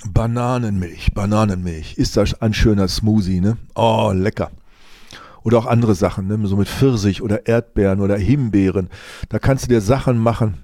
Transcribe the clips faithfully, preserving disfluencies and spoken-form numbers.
Bananenmilch, Bananenmilch. Ist das ein schöner Smoothie, ne? Oh, lecker. Oder auch andere Sachen, ne? So mit Pfirsich oder Erdbeeren oder Himbeeren. Da kannst du dir Sachen machen.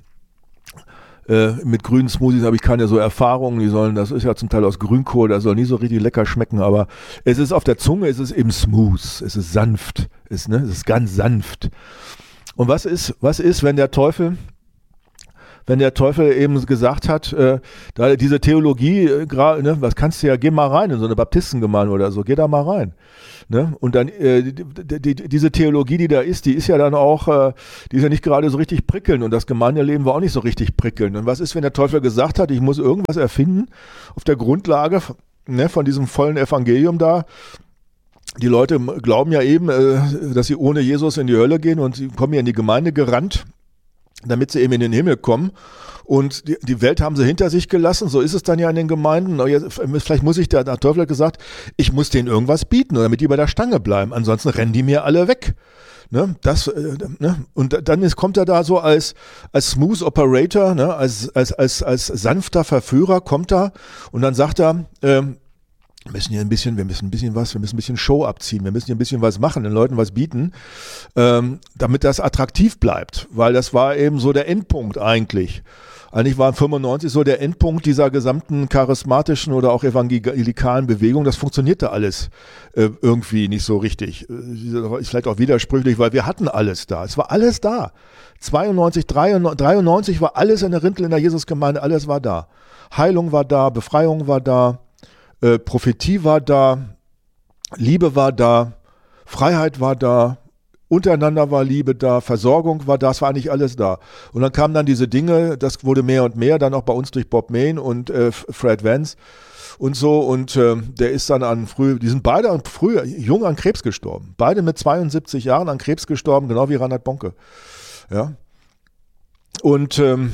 Äh, mit grünen Smoothies habe ich keine so Erfahrungen. Die sollen, das ist ja zum Teil aus Grünkohl, das soll nie so richtig lecker schmecken, aber es ist auf der Zunge, es ist eben smooth, es ist sanft, es, ne? Es ist ganz sanft. Und was ist, was ist, wenn der Teufel wenn der Teufel eben gesagt hat, äh, da diese Theologie, äh, gra- ne, was kannst du ja, geh mal rein in so eine Baptistengemeinde oder so, geh da mal rein. Ne? Und dann, äh, die, die, die, diese Theologie, die da ist, die ist ja dann auch, äh, die ist ja nicht gerade so richtig prickelnd und das Gemeindeleben war auch nicht so richtig prickelnd. Und was ist, wenn der Teufel gesagt hat, ich muss irgendwas erfinden auf der Grundlage, ne, von diesem vollen Evangelium da? Die Leute glauben ja eben, äh, dass sie ohne Jesus in die Hölle gehen und sie kommen ja in die Gemeinde gerannt, damit sie eben in den Himmel kommen. Und die, die Welt haben sie hinter sich gelassen, so ist es dann ja in den Gemeinden. Vielleicht muss ich, der, der Teufel hat gesagt, ich muss denen irgendwas bieten, damit die bei der Stange bleiben, ansonsten rennen die mir alle weg. Ne, das, äh, ne? Und dann ist, kommt er da so als, als Smooth Operator, ne? als, als, als, als sanfter Verführer kommt er und dann sagt er, ähm, wir müssen hier ein bisschen, wir müssen ein bisschen was, wir müssen ein bisschen Show abziehen, wir müssen hier ein bisschen was machen, den Leuten was bieten, ähm, damit das attraktiv bleibt, weil das war eben so der Endpunkt eigentlich. Eigentlich war fünfundneunzig so der Endpunkt dieser gesamten charismatischen oder auch evangelikalen Bewegung. Das funktionierte alles äh, irgendwie nicht so richtig. Ist vielleicht auch widersprüchlich, weil wir hatten alles da. Es war alles da. zweiundneunzig, dreiundneunzig war alles in der Rintel in der Jesusgemeinde, alles war da. Heilung war da, Befreiung war da. Äh, Prophetie war da, Liebe war da, Freiheit war da, untereinander war Liebe da, Versorgung war da, es war eigentlich alles da. Und dann kamen dann diese Dinge, das wurde mehr und mehr, dann auch bei uns durch Bob Mayne und äh, Fred Vance und so. Und äh, der ist dann an früh, die sind beide früh, jung an Krebs gestorben. Beide mit zweiundsiebzig Jahren an Krebs gestorben, genau wie Reinhard Bonke. Ja. Und ähm,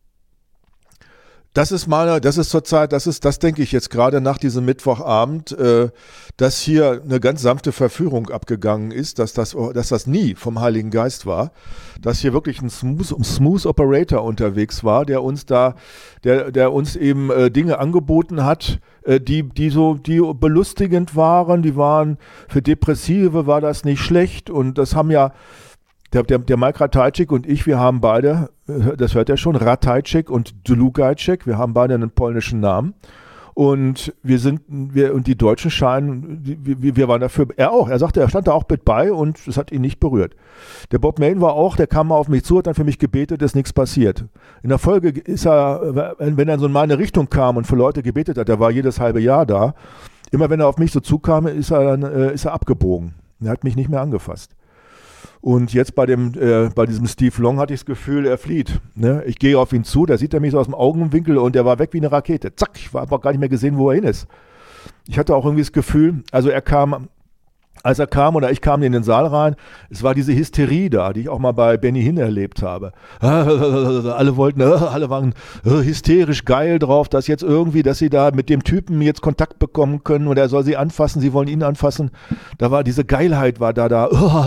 Das ist meine, das ist zurzeit, das ist, das denke ich jetzt gerade nach diesem Mittwochabend, äh, dass hier eine ganz sanfte Verführung abgegangen ist, dass das, dass das nie vom Heiligen Geist war, dass hier wirklich ein Smooth, Smooth Operator unterwegs war, der uns da, der, der uns eben äh, Dinge angeboten hat, äh, die, die so, die belustigend waren, die waren für Depressive war das nicht schlecht und das haben ja Der, der, der Mike Ratajczyk und ich, wir haben beide, das hört er schon, Ratajczyk und Dlugajczyk, wir haben beide einen polnischen Namen. Und wir sind, wir, und die Deutschen scheinen, wir, wir waren dafür, er auch, er sagte, er stand da auch mit bei und es hat ihn nicht berührt. Der Bob Mayne war auch, der kam mal auf mich zu, hat dann für mich gebetet, ist nichts passiert. In der Folge ist er, wenn er so in meine Richtung kam und für Leute gebetet hat, der war jedes halbe Jahr da, immer wenn er auf mich so zukam, ist er, dann, ist er abgebogen. Er hat mich nicht mehr angefasst. Und jetzt bei dem, äh, bei diesem Steve Long hatte ich das Gefühl, er flieht. Ne? Ich gehe auf ihn zu, da sieht er mich so aus dem Augenwinkel und er war weg wie eine Rakete. Zack, ich habe auch gar nicht mehr gesehen, wo er hin ist. Ich hatte auch irgendwie das Gefühl, also er kam, als er kam oder ich kam in den Saal rein, es war diese Hysterie da, die ich auch mal bei Benny Hinn erlebt habe. Alle wollten, alle waren hysterisch geil drauf, dass jetzt irgendwie, dass sie da mit dem Typen jetzt Kontakt bekommen können und er soll sie anfassen, sie wollen ihn anfassen. Da war diese Geilheit war da, da.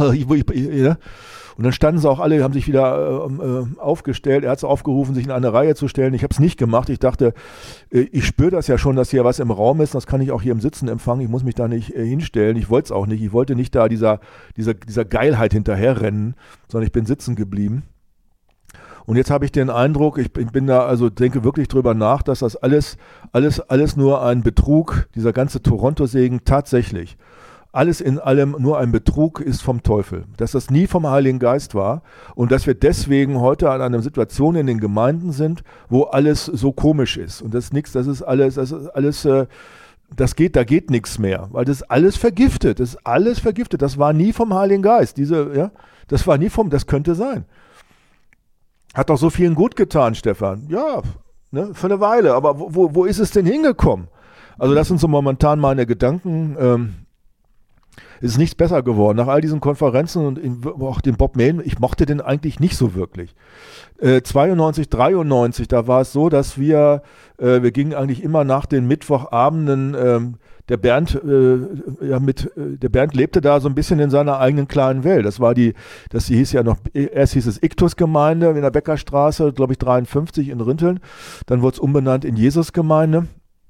Und dann standen sie auch alle, haben sich wieder äh, aufgestellt. Er hat es aufgerufen, sich in eine Reihe zu stellen. Ich habe es nicht gemacht. Ich dachte, äh, ich spüre das ja schon, dass hier was im Raum ist. Das kann ich auch hier im Sitzen empfangen. Ich muss mich da nicht äh, hinstellen. Ich wollte es auch nicht. Ich wollte nicht da dieser, dieser, dieser Geilheit hinterherrennen, sondern ich bin sitzen geblieben. Und jetzt habe ich den Eindruck, ich bin, bin da, also denke wirklich drüber nach, dass das alles, alles, alles nur ein Betrug, dieser ganze Toronto-Segen tatsächlich. Alles in allem nur ein Betrug ist vom Teufel, dass das nie vom Heiligen Geist war und dass wir deswegen heute an einer Situation in den Gemeinden sind, wo alles so komisch ist und das ist nichts, das ist alles, das ist alles, äh, das geht, da geht nichts mehr, weil das ist alles vergiftet, das ist alles vergiftet, das war nie vom Heiligen Geist, diese, ja, das war nie vom, das könnte sein. Hat doch so vielen gut getan, Stefan, ja, ne, für eine Weile, aber wo, wo ist es denn hingekommen? Also das sind so momentan meine Gedanken. ähm, Es ist nichts besser geworden. Nach all diesen Konferenzen und in, auch den Bob Mayne, ich mochte den eigentlich nicht so wirklich. Äh, zweiundneunzig, dreiundneunzig, da war es so, dass wir, äh, wir gingen eigentlich immer nach den Mittwochabenden, ähm, der Bernd, äh, ja mit, äh, der Bernd lebte da so ein bisschen in seiner eigenen kleinen Welt. Das war die, das hieß ja noch, erst hieß es Iktus-Gemeinde in der Beckerstraße, glaube ich dreiundfünfzig in Rinteln. Dann wurde es umbenannt in Jesus-Gemeinde.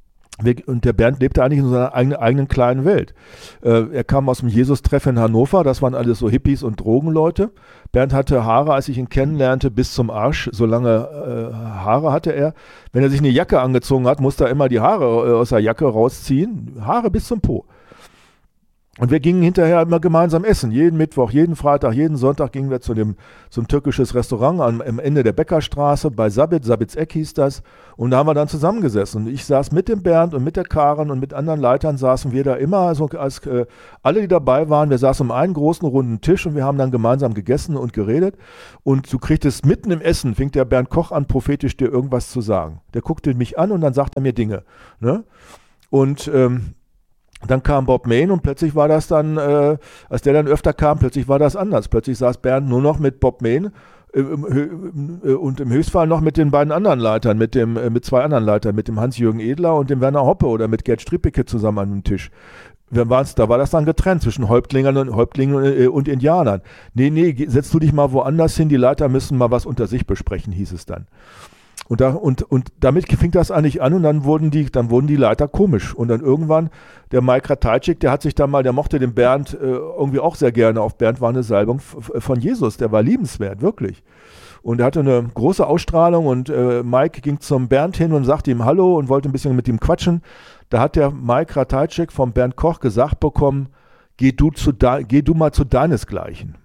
Wir, und der Bernd lebte eigentlich in seiner eigenen, eigenen kleinen Welt. Äh, er kam aus dem Jesus-Treff in Hannover, das waren alles so Hippies und Drogenleute. Bernd hatte Haare, als ich ihn kennenlernte, bis zum Arsch, so lange äh, Haare hatte er. Wenn er sich eine Jacke angezogen hat, musste er immer die Haare äh, aus der Jacke rausziehen, Haare bis zum Po. Und wir gingen hinterher immer gemeinsam essen. Jeden Mittwoch, jeden Freitag, jeden Sonntag gingen wir zu dem, zum türkisches Restaurant am, am Ende der Bäckerstraße bei Sabit, Sabits Eck hieß das. Und da haben wir dann zusammengesessen. Und ich saß mit dem Bernd und mit der Karen und mit anderen Leitern saßen wir da immer, also als äh, alle, die dabei waren, wir saßen um einen großen runden Tisch und wir haben dann gemeinsam gegessen und geredet. Und du kriegtest mitten im Essen, fing der Bernd Koch an, prophetisch dir irgendwas zu sagen. Der guckte mich an und dann sagte er mir Dinge. Ne? Und ähm, dann kam Bob Mayne und plötzlich war das dann, äh, als der dann öfter kam, plötzlich war das anders. Plötzlich saß Bernd nur noch mit Bob Mayne äh, äh, und im Höchstfall noch mit den beiden anderen Leitern, mit, dem, äh, mit zwei anderen Leitern, mit dem Hans-Jürgen Edler und dem Werner Hoppe oder mit Gerd Strippeke zusammen an dem Tisch. Da war das dann getrennt zwischen Häuptlingen und, Häuptlingen und, äh, und Indianern. Nee, nee, setz du dich mal woanders hin, die Leiter müssen mal was unter sich besprechen, hieß es dann. Und, da, und, und damit fing das eigentlich an und dann wurden die, dann wurden die Leiter komisch. Und dann irgendwann, der Mike Ratajczyk, der hat sich dann mal, der mochte den Bernd äh, irgendwie auch sehr gerne. Auf Bernd war eine Salbung von Jesus, der war liebenswert, wirklich. Und er hatte eine große Ausstrahlung und äh, Mike ging zum Bernd hin und sagte ihm Hallo und wollte ein bisschen mit ihm quatschen. Da hat der Mike Ratajczyk vom Bernd Koch gesagt bekommen, geh du, zu de, geh du mal zu deinesgleichen.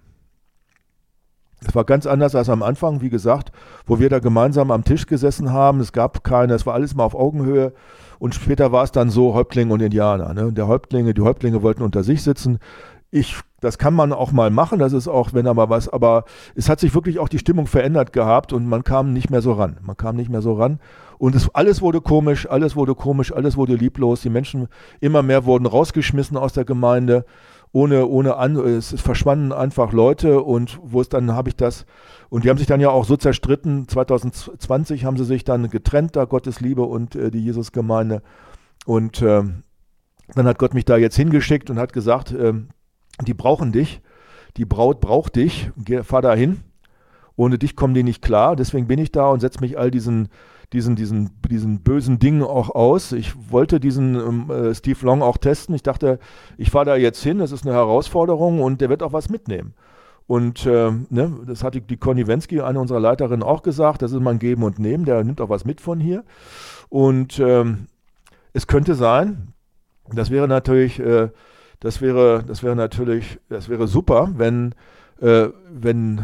Es war ganz anders als am Anfang, wie gesagt, wo wir da gemeinsam am Tisch gesessen haben. Es gab keine, es war alles mal auf Augenhöhe. Und später war es dann so Häuptlinge und Indianer. Ne? Der Häuptlinge, die Häuptlinge wollten unter sich sitzen. Ich, das kann man auch mal machen, das ist auch, wenn da mal was, aber es hat sich wirklich auch die Stimmung verändert gehabt und man kam nicht mehr so ran. Man kam nicht mehr so ran. Und es, alles wurde komisch, alles wurde komisch, alles wurde lieblos. Die Menschen immer mehr wurden rausgeschmissen aus der Gemeinde. Ohne, ohne an, es verschwanden einfach Leute und wo es dann habe ich das, und die haben sich dann ja auch so zerstritten, zwanzig zwanzig haben sie sich dann getrennt, da Gottes Liebe und äh, die Jesusgemeinde. Und äh, dann hat Gott mich da jetzt hingeschickt und hat gesagt, äh, die brauchen dich, die Braut braucht dich, geh, fahr da hin, ohne dich kommen die nicht klar, deswegen bin ich da und setze mich all diesen diesen, diesen, diesen bösen Dingen auch aus. Ich wollte diesen äh, Steve Long auch testen. Ich dachte, ich fahre da jetzt hin, das ist eine Herausforderung und der wird auch was mitnehmen. Und äh, ne, das hat die, die Conny Wensky, eine unserer Leiterinnen, auch gesagt, das ist mal ein Geben und Nehmen, der nimmt auch was mit von hier. Und ähm, es könnte sein, das wäre natürlich, äh, das wäre, das wäre natürlich, das wäre super, wenn, äh, wenn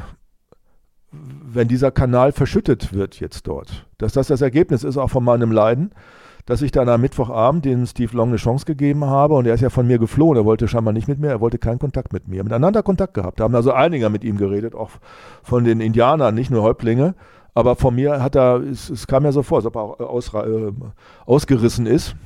wenn dieser Kanal verschüttet wird jetzt dort. Dass das das Ergebnis ist auch von meinem Leiden, dass ich dann am Mittwochabend dem Steve Long eine Chance gegeben habe und er ist ja von mir geflohen, er wollte scheinbar nicht mit mir, er wollte keinen Kontakt mit mir. Miteinander Kontakt gehabt, da haben also einige mit ihm geredet, auch von den Indianern, nicht nur Häuptlinge, aber von mir hat er, es, es kam ja so vor, als ob er auch aus, äh, ausgerissen ist,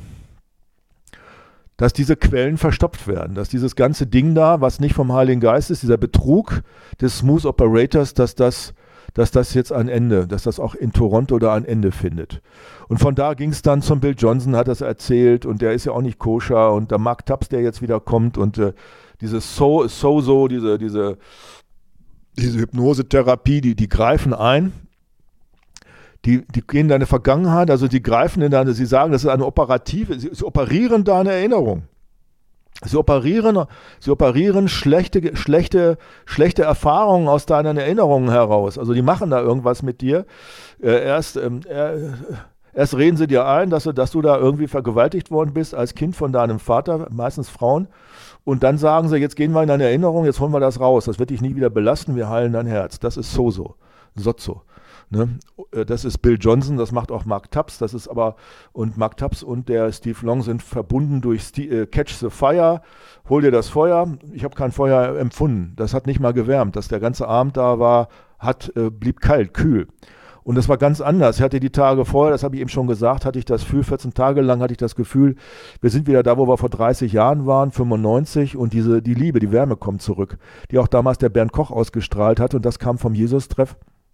dass diese Quellen verstopft werden, dass dieses ganze Ding da, was nicht vom Heiligen Geist ist, dieser Betrug des Smooth Operators, dass das, dass das jetzt ein Ende, dass das auch in Toronto da ein Ende findet. Und von da ging es dann zum Bill Johnson, hat das erzählt und der ist ja auch nicht koscher und der Mark Tubbs, der jetzt wieder kommt und äh, diese So, So, So, diese, diese, diese Hypnosetherapie, die, die greifen ein. Die, die gehen in deine Vergangenheit, also die greifen in deine, sie sagen, das ist eine operative, sie, sie operieren deine Erinnerung. Sie operieren, sie operieren schlechte, schlechte, schlechte Erfahrungen aus deinen Erinnerungen heraus. Also die machen da irgendwas mit dir. Äh, erst, ähm, äh, erst reden sie dir ein, dass du, dass du da irgendwie vergewaltigt worden bist als Kind von deinem Vater, meistens Frauen. Und dann sagen sie, jetzt gehen wir in deine Erinnerung, jetzt holen wir das raus. Das wird dich nie wieder belasten, wir heilen dein Herz. Das ist Sozo, Sozo. Ne? Das ist Bill Johnson, das macht auch Mark Tubbs, das ist aber, und Mark Tubbs und der Steve Long sind verbunden durch Sti- äh, Catch the Fire, hol dir das Feuer, ich habe kein Feuer empfunden, das hat nicht mal gewärmt, dass der ganze Abend da war, hat, äh, blieb kalt, kühl. Und das war ganz anders. Ich hatte die Tage vorher, das habe ich eben schon gesagt, hatte ich das Gefühl, vierzehn Tage lang hatte ich das Gefühl, wir sind wieder da, wo wir vor dreißig Jahren waren, fünfundneunzig, und diese, die Liebe, die Wärme kommt zurück, die auch damals der Bernd Koch ausgestrahlt hat, und das kam vom Jesus-Treff.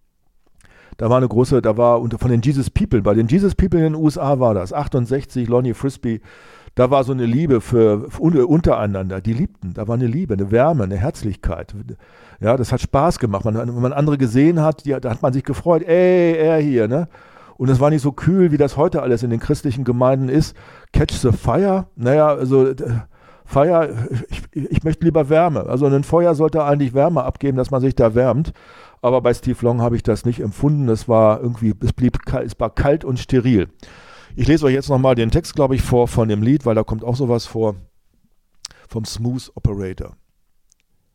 Da war eine große, da war unter von den Jesus People, bei den Jesus People in den U S A war das, achtundsechzig, Lonnie Frisbee, da war so eine Liebe für, für untereinander, die liebten, da war eine Liebe, eine Wärme, eine Herzlichkeit. Ja, das hat Spaß gemacht. Man, wenn man andere gesehen hat, die, da hat man sich gefreut, ey, er hier, ne? Und es war nicht so kühl, wie das heute alles in den christlichen Gemeinden ist. Catch the fire? Naja, also Feuer, ich, ich möchte lieber Wärme. Also ein Feuer sollte eigentlich Wärme abgeben, dass man sich da wärmt. Aber bei Steve Long habe ich das nicht empfunden. Es war irgendwie, es blieb kalt, es war kalt und steril. Ich lese euch jetzt nochmal den Text, glaube ich, vor von dem Lied, weil da kommt auch sowas vor vom Smooth Operator.